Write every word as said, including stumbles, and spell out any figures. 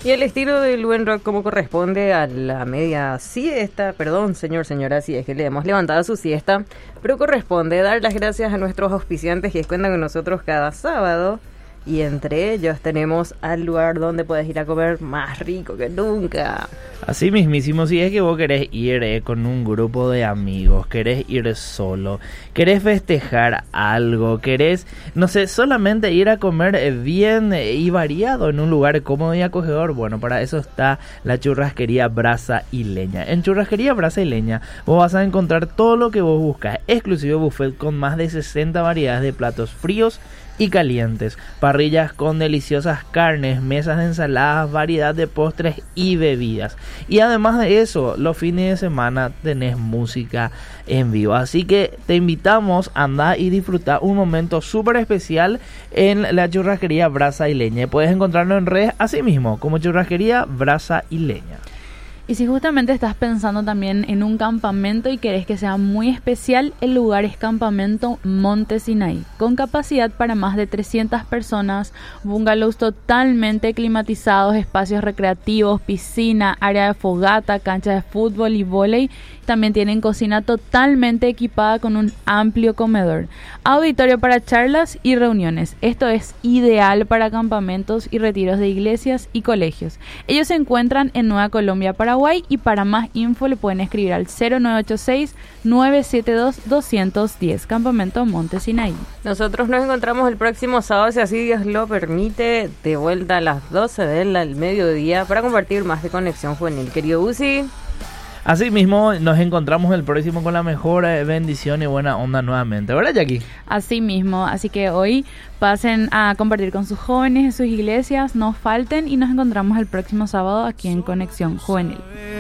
Y el estilo del buen rock como corresponde a la media siesta, perdón señor, señora, si es que le hemos levantado su siesta, pero corresponde dar las gracias a nuestros auspiciantes que cuentan con nosotros cada sábado. Y entre ellos tenemos al lugar donde puedes ir a comer más rico que nunca. Así mismísimo, si es que vos querés ir eh, con un grupo de amigos, querés ir solo, querés festejar algo, querés, no sé, solamente ir a comer eh, bien eh, y variado en un lugar cómodo y acogedor, bueno, para eso está la Churrasquería Brasa y Leña. En Churrasquería Brasa y Leña vos vas a encontrar todo lo que vos buscas, exclusivo buffet con más de sesenta variedades de platos fríos y calientes, parrillas con deliciosas carnes, mesas de ensaladas, variedad de postres y bebidas. Y además de eso, los fines de semana tenés música en vivo. Así que te invitamos a andar y disfrutar un momento súper especial en la Churrasquería Brasa y Leña. Puedes encontrarlo en redes así mismo, como Churrasquería Brasa y Leña. Y si justamente estás pensando también en un campamento y querés que sea muy especial, el lugar es Campamento Monte Sinaí, con capacidad para más de trescientas personas, bungalows totalmente climatizados, espacios recreativos, piscina, área de fogata, cancha de fútbol y vóley. También tienen cocina totalmente equipada con un amplio comedor, auditorio para charlas y reuniones. Esto es ideal para campamentos y retiros de iglesias y colegios. Ellos se encuentran en Nueva Colombia, Paraguay, y para más info le pueden escribir al cero nueve ocho seis, nueve siete dos, dos uno cero, Campamento Monte Sinaí. Nosotros nos encontramos el próximo sábado, si así Dios lo permite, de vuelta a las doce del mediodía para compartir más de Conexión Juvenil. Querido Uzi. Así mismo nos encontramos el próximo con la mejor eh, bendición y buena onda nuevamente, ¿verdad, Jackie? Así mismo, así que hoy pasen a compartir con sus jóvenes en sus iglesias, no falten y nos encontramos el próximo sábado aquí en Conexión Juvenil.